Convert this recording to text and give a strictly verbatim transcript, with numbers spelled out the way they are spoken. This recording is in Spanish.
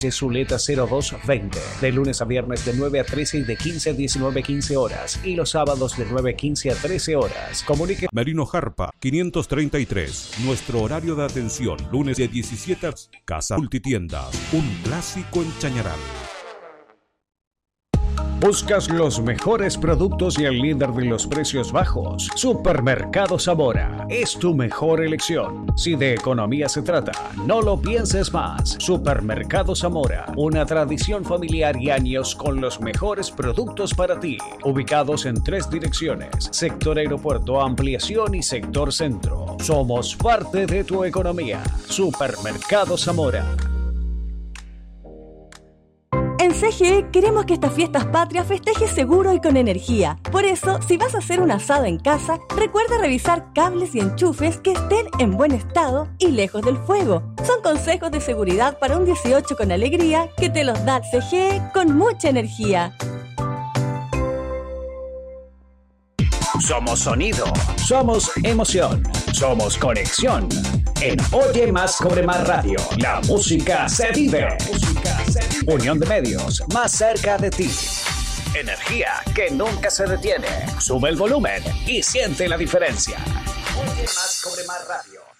Zuleta cero dos veinte, de lunes a viernes de nueve a trece y de quince a diecinueve quince horas, y los sábados de nueve quince a trece horas. Comunique Merino Jarpa, quinientos treinta y tres. Nuestro horario de atención, lunes de diecisiete a Casa Multitiendas, un clásico en Chañaral. ¿Buscas los mejores productos y el líder de los precios bajos? Supermercado Zamora es tu mejor elección. Si de economía se trata, no lo pienses más. Supermercado Zamora, una tradición familiar y años con los mejores productos para ti. Ubicados en tres direcciones: sector aeropuerto, ampliación y sector centro. Somos parte de tu economía. Supermercado Zamora. En C G E queremos que estas fiestas patrias festejes seguro y con energía. Por eso, si vas a hacer un asado en casa, recuerda revisar cables y enchufes que estén en buen estado y lejos del fuego. Son consejos de seguridad para un dieciocho con alegría que te los da C G E con mucha energía. Somos sonido, somos emoción, somos conexión. En Oye Más Cobre Más Radio, la música se vive. Unión de medios, más cerca de ti. Energía que nunca se detiene. Sube el volumen y siente la diferencia. Oye Más Cobre Más Radio.